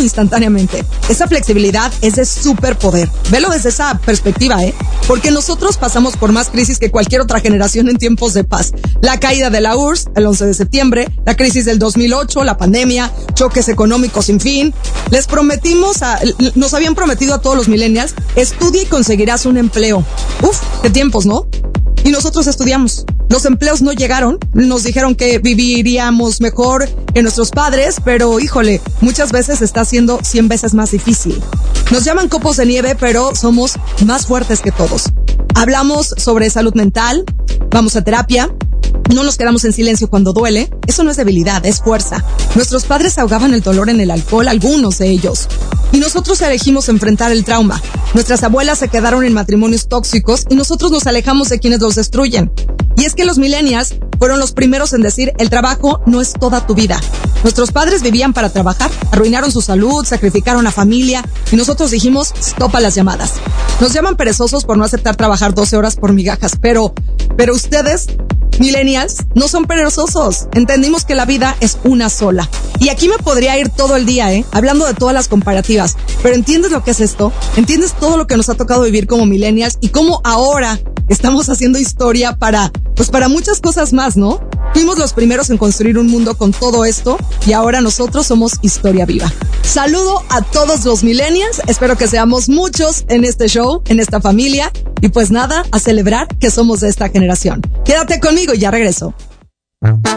instantáneamente. Esa flexibilidad es de superpoder. Velo desde esa perspectiva, porque nosotros pasamos por más crisis que cualquier otra generación en tiempos de paz. La caída de la URSS, el 11 de septiembre, la crisis del 2008, la pandemia, choques económicos sin fin. Nos habían prometido a todos los millennials, estudia y conseguirás un empleo. Uf, qué tiempos, ¿no? Y nosotros estudiamos. Los empleos no llegaron. Nos dijeron que viviríamos mejor que nuestros padres, pero híjole, muchas veces está siendo 100 veces más difícil. Nos llaman copos de nieve, pero somos más fuertes que todos. Hablamos sobre salud mental, vamos a terapia, no nos quedamos en silencio cuando duele. Eso no es debilidad, es fuerza. Nuestros padres ahogaban el dolor en el alcohol, algunos de ellos. Y nosotros elegimos enfrentar el trauma. Nuestras abuelas se quedaron en matrimonios tóxicos y nosotros nos alejamos de quienes los destruyen. Y es que los millennials fueron los primeros en decir, el trabajo no es toda tu vida. Nuestros padres vivían para trabajar, arruinaron su salud, sacrificaron a familia y nosotros dijimos, stop a las llamadas. Nos llaman perezosos por no aceptar trabajar 12 horas por migajas, pero ustedes, millennials, no son perezosos. Entendimos que la vida es una sola. Y aquí me podría ir todo el día, hablando de todas las comparativas. Pero ¿entiendes lo que es esto? ¿Entiendes todo lo que nos ha tocado vivir como millennials y cómo ahora estamos haciendo historia para muchas cosas más, ¿no? Fuimos los primeros en construir un mundo con todo esto y ahora nosotros somos historia viva. Saludo a todos los millennials, espero que seamos muchos en este show, en esta familia y pues nada, a celebrar que somos de esta generación. Quédate conmigo y ya regreso.